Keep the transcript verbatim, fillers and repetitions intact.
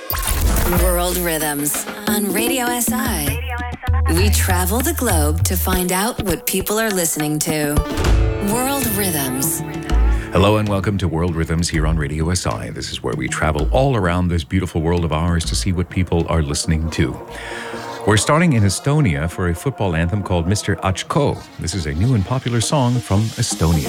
World Rhythms on Radio S I. We travel the globe to find out what people are listening to. World Rhythms. Hello and welcome to World Rhythms here on Radio S I. This is where we travel all around this beautiful world of ours to see what people are listening to. We're starting in Estonia for a football anthem called Mister Achko. This is a new and popular song from Estonia.